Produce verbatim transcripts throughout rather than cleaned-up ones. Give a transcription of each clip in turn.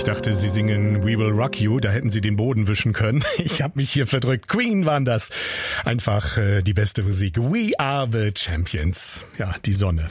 dachte, sie singen We Will Rock You, da hätten sie den Boden wischen können. Ich habe mich hier verdrückt. Queen waren das. Einfach äh, die beste Musik. We are the champions. Ja, die Sonne.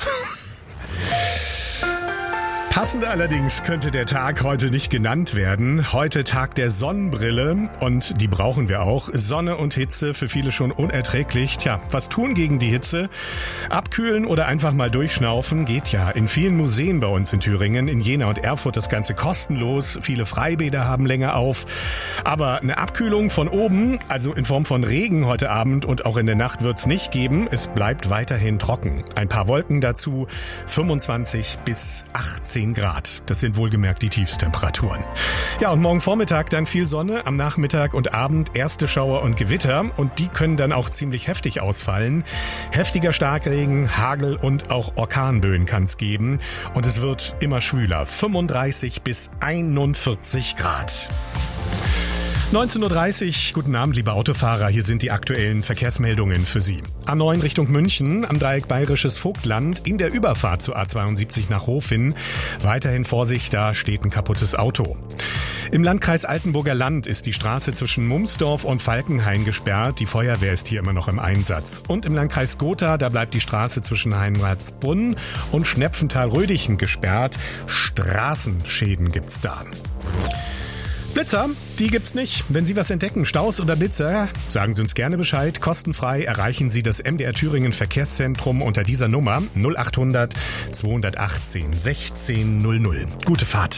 Passender allerdings könnte der Tag heute nicht genannt werden. Heute Tag der Sonnenbrille und die brauchen wir auch. Sonne und Hitze für viele schon unerträglich. Tja, was tun gegen die Hitze? Abkühlen oder einfach mal durchschnaufen geht ja. In vielen Museen bei uns in Thüringen, in Jena und Erfurt das Ganze kostenlos. Viele Freibäder haben länger auf. Aber eine Abkühlung von oben, also in Form von Regen heute Abend und auch in der Nacht wird's nicht geben. Es bleibt weiterhin trocken. Ein paar Wolken dazu, fünfundzwanzig bis achtzehn Grad. Das sind wohlgemerkt die Tiefstemperaturen. Ja, und morgen Vormittag dann viel Sonne, am Nachmittag und Abend erste Schauer und Gewitter und die können dann auch ziemlich heftig ausfallen. Heftiger Starkregen, Hagel und auch Orkanböen kann es geben und es wird immer schwüler, fünfunddreißig bis einundvierzig Grad. neunzehn Uhr dreißig, guten Abend, liebe Autofahrer. Hier sind die aktuellen Verkehrsmeldungen für Sie. A neun Richtung München, am Dreieck Bayerisches Vogtland, in der Überfahrt zur A zweiundsiebzig nach Hof hin. Weiterhin Vorsicht, da steht ein kaputtes Auto. Im Landkreis Altenburger Land ist die Straße zwischen Mumsdorf und Falkenhain gesperrt. Die Feuerwehr ist hier immer noch im Einsatz. Und im Landkreis Gotha, da bleibt die Straße zwischen Heinrichsbrunn und Schnepfenthal-Rödichen gesperrt. Straßenschäden gibt's da. Blitzer, die gibt's nicht. Wenn Sie was entdecken, Staus oder Blitzer, sagen Sie uns gerne Bescheid. Kostenfrei erreichen Sie das M D R Thüringen Verkehrszentrum unter dieser Nummer null acht hundert zweihundertachtzehn sechzehn null null. Gute Fahrt.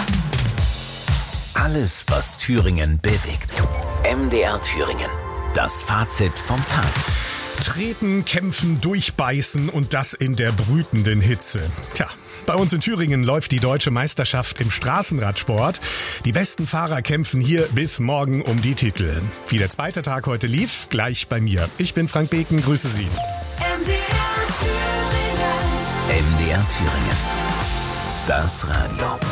Alles, was Thüringen bewegt. M D R Thüringen. Das Fazit vom Tag. Treten, kämpfen, durchbeißen und das in der brütenden Hitze. Tja, bei uns in Thüringen läuft die deutsche Meisterschaft im Straßenradsport. Die besten Fahrer kämpfen hier bis morgen um die Titel. Wie der zweite Tag heute lief, gleich bei mir. Ich bin Frank Beken, grüße Sie. M D R Thüringen. M D R Thüringen. Das Radio.